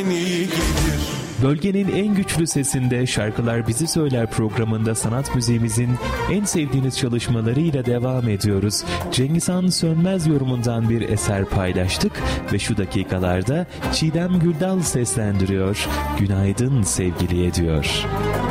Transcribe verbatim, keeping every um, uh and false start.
Bölgenin en güçlü sesinde Şarkılar Bizi Söyler programında sanat müziğimizin en sevdiğiniz çalışmalarıyla devam ediyoruz. Cengizhan Sönmez yorumundan bir eser paylaştık ve şu dakikalarda Çiğdem Güldal seslendiriyor. Günaydın sevgiliye diyor.